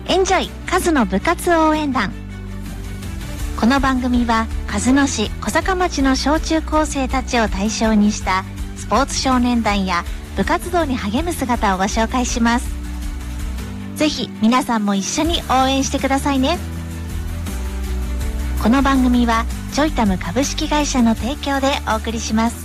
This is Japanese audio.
エンジョイカズの部活応援団。この番組は鹿角市小坂町の小中高生たちを対象にしたスポーツ少年団や部活動に励む姿をご紹介します。ぜひ皆さんも一緒に応援してくださいね。この番組はジョイタム株式会社の提供でお送りします。